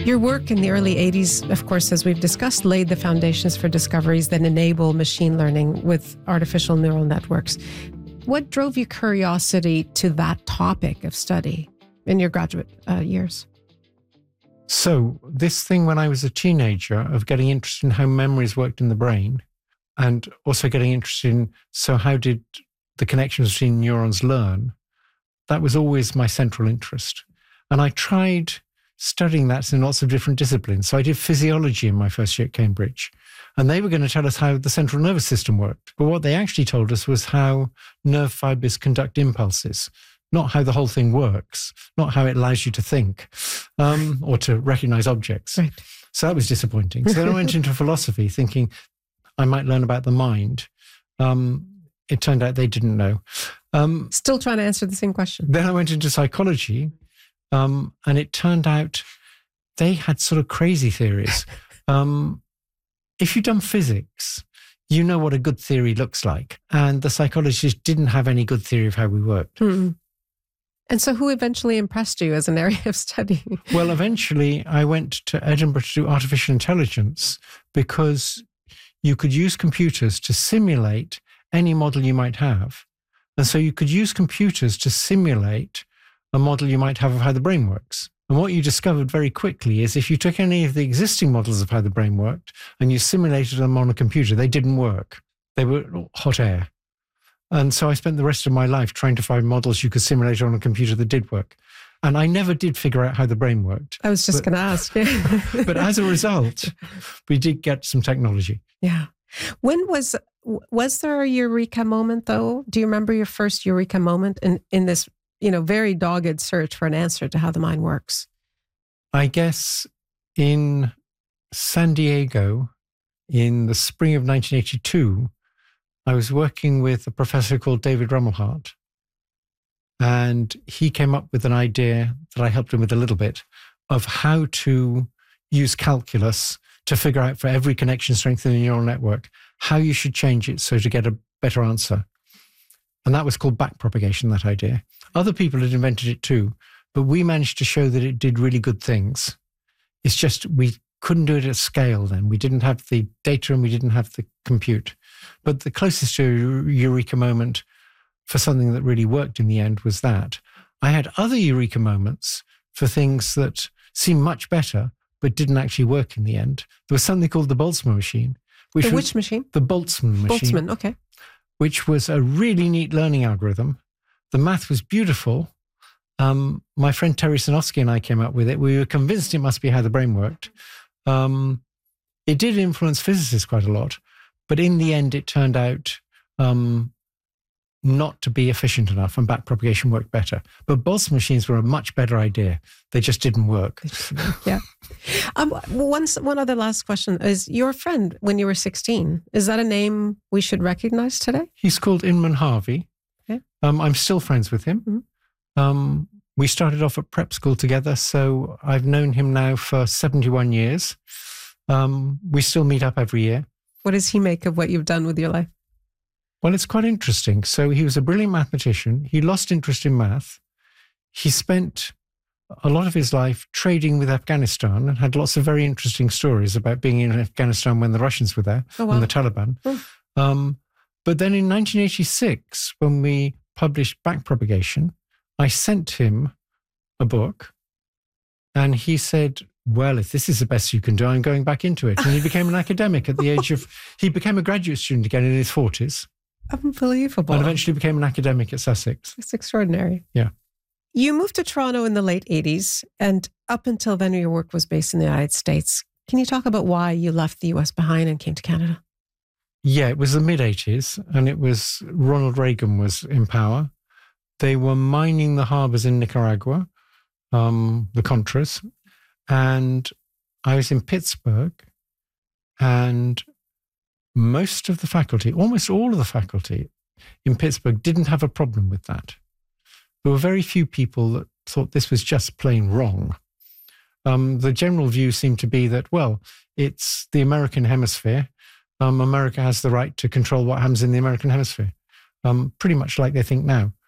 Your work in the early 80s, of course, as we've discussed, laid the foundations for discoveries that enable machine learning with artificial neural networks. What drove your curiosity to that topic of study in your graduate years? So this thing when I was a teenager of getting interested in how memories worked in the brain, and also getting interested in, so how did the connections between neurons learn? That was always my central interest. And I tried studying that in lots of different disciplines. So I did physiology in my first year at Cambridge. And they were going to tell us how the central nervous system worked. But what they actually told us was how nerve fibers conduct impulses, not how the whole thing works, not how it allows you to think or to recognize objects. Right. So that was disappointing. So then I went into philosophy thinking I might learn about the mind. It turned out they didn't know. Still trying to answer the same question. Then I went into psychology, and it turned out they had sort of crazy theories. If you've done physics, you know what a good theory looks like. And the psychologists didn't have any good theory of how we worked. And so who eventually impressed you as an area of study? Well, eventually I went to Edinburgh to do artificial intelligence because you could use computers to simulate any model you might have. And so you could use computers to simulate a model you might have of how the brain works. And what you discovered very quickly is if you took any of the existing models of how the brain worked and you simulated them on a computer, they didn't work. They were hot air. And so I spent the rest of my life trying to find models you could simulate on a computer that did work. And I never did figure out how the brain worked. I was just going to ask. But as a result, we did get some technology. Yeah. When was there a eureka moment, though? Do you remember your first eureka moment in this, very dogged search for an answer to how the mind works? I guess in San Diego in the spring of 1982, I was working with a professor called David Rumelhart. And he came up with an idea that I helped him with a little bit of how to use calculus to figure out for every connection strength in a neural network, how you should change it so to get a better answer. And that was called backpropagation, that idea. Other people had invented it too, but we managed to show that it did really good things. It's just we couldn't do it at scale then. We didn't have the data and we didn't have the compute. But the closest to a eureka moment for something that really worked in the end was that. I had other eureka moments for things that seemed much better, but didn't actually work in the end. There was something called the Boltzmann machine. Which machine? The Boltzmann machine. Boltzmann, okay. Which was a really neat learning algorithm. The math was beautiful. My friend Terry Sinofsky and I came up with it. We were convinced it must be how the brain worked. It did influence physicists quite a lot, but in the end, it turned out not to be efficient enough, and backpropagation worked better. But Boltzmann machines were a much better idea. They just didn't work. Yeah. One other last question is your friend when you were 16. Is that a name we should recognize today? He's called Inman Harvey. Okay. I'm still friends with him. Mm-hmm. We started off at prep school together, so I've known him now for 71 years. We still meet up every year. What does he make of what you've done with your life? Well, it's quite interesting. So he was a brilliant mathematician. He lost interest in math. He spent a lot of his life trading with Afghanistan and had lots of very interesting stories about being in Afghanistan when the Russians were there and the Taliban. But then in 1986, when we published Backpropagation, I sent him a book and he said, well, if this is the best you can do, I'm going back into it. And he became an academic at the age of, he became a graduate student again in his 40s. Unbelievable. And eventually became an academic at Sussex. It's extraordinary. Yeah. You moved to Toronto in the late 80s, and up until then, your work was based in the United States. Can you talk about why you left the US behind and came to Canada? Yeah, it was the mid-80s, and it was Ronald Reagan was in power. They were mining the harbors in Nicaragua, the Contras, and I was in Pittsburgh, and most of the faculty, almost all of the faculty in Pittsburgh didn't have a problem with that. There were very few people that thought this was just plain wrong. The general view seemed to be that, well, it's the American hemisphere. America has the right to control what happens in the American hemisphere, pretty much like they think now.